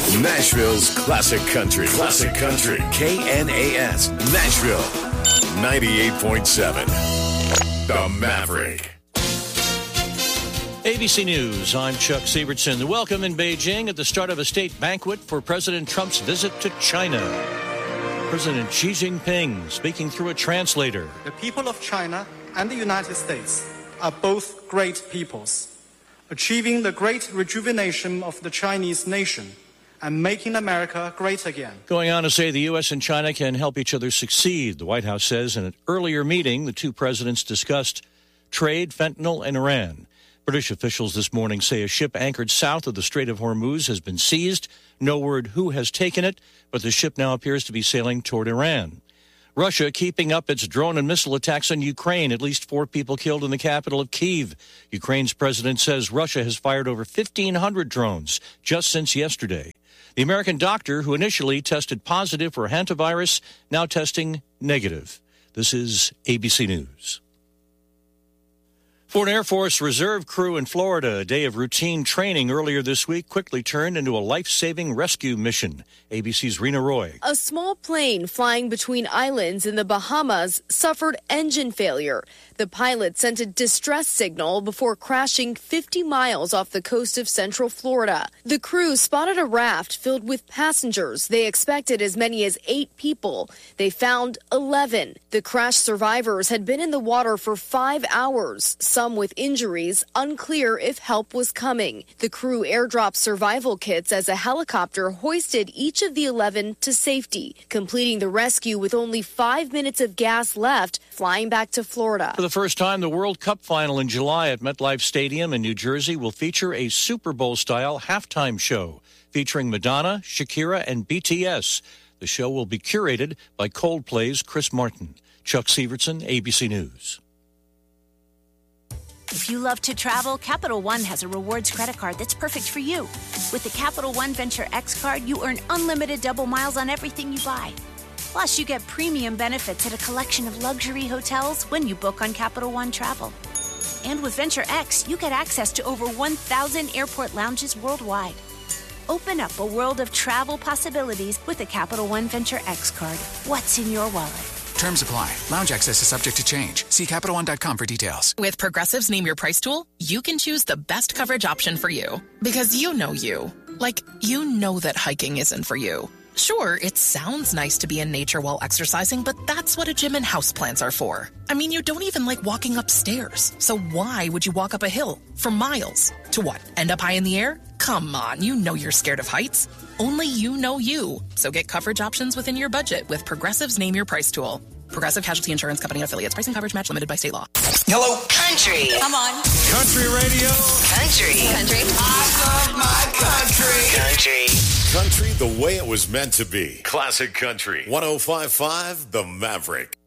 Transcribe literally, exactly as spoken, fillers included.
Nashville's classic country. Classic country. K N A S. Nashville. ninety-eight point seven. The Maverick. A B C News, I'm Chuck Sievertson. Welcome in Beijing at the start of a state banquet for President Trump's visit to China. President Xi Jinping speaking through a translator. The people of China and the United States are both great peoples, achieving the great rejuvenation of the Chinese nation and making America great again. Going on to say the U S and China can help each other succeed. The White House says in an earlier meeting, the two presidents discussed trade, fentanyl, and Iran. British officials this morning say a ship anchored south of the Strait of Hormuz has been seized. No word who has taken it, but the ship now appears to be sailing toward Iran. Russia keeping up its drone and missile attacks on Ukraine. At least four people killed in the capital of Kyiv. Ukraine's president says Russia has fired over fifteen hundred drones just since yesterday. The American doctor who initially tested positive for hantavirus now testing negative. This is A B C News. For an Air Force Reserve crew in Florida, a day of routine training earlier this week quickly turned into a life-saving rescue mission. A B C's Rena Roy. A small plane flying between islands in the Bahamas suffered engine failure. The pilot sent a distress signal before crashing fifty miles off the coast of Central Florida. The crew spotted a raft filled with passengers. They expected as many as eight people. They found eleven. The crash survivors had been in the water for five hours. Some with injuries, unclear if help was coming. The crew airdropped survival kits as a helicopter hoisted each of the eleven to safety, completing the rescue with only five minutes of gas left, flying back to Florida. For the first time, the World Cup final in July at MetLife Stadium in New Jersey will feature a Super Bowl-style halftime show featuring Madonna, Shakira, and B T S. The show will be curated by Coldplay's Chris Martin. Chuck Sievertson, A B C News. If you love to travel, Capital One has a rewards credit card that's perfect for you. With the Capital One Venture X card, you earn unlimited double miles on everything you buy. Plus, you get premium benefits at a collection of luxury hotels when you book on Capital One Travel. And with Venture X, you get access to over one thousand airport lounges worldwide. Open up a world of travel possibilities with the Capital One Venture X card. What's in your wallet? Terms apply. Lounge access is subject to change. See Capital One dot com for details. With Progressive's Name Your Price tool, you can choose the best coverage option for you. Because you know you. Like, you know that hiking isn't for you. Sure, it sounds nice to be in nature while exercising, but that's what a gym and houseplants are for. I mean, you don't even like walking upstairs. So why would you walk up a hill for miles? To what, end up high in the air? Come on, you know you're scared of heights. Only you know you. So get coverage options within your budget with Progressive's Name Your Price tool. Progressive Casualty Insurance Company and affiliates. Pricing coverage match limited by state law. Hello. Country. Come on. Country radio. Country. Country. I love my country. Country. Country the way it was meant to be. Classic country. one oh five point five The Maverick.